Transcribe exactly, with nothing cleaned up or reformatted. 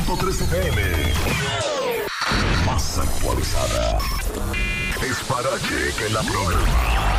punto tres F M. Más actualizada. Es para que, que la programa.